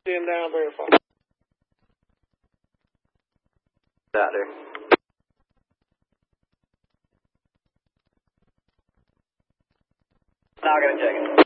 Stand down, verify. Out there. Now I'm going to check it.